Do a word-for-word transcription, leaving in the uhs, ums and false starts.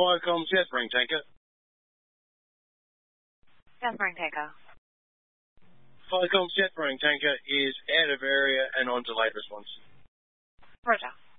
Fire comms, yes, Marine Tanker. Yes, Marine Tanker. Fire comms, yes, Marine Tanker is out of area and on delayed response. Roger.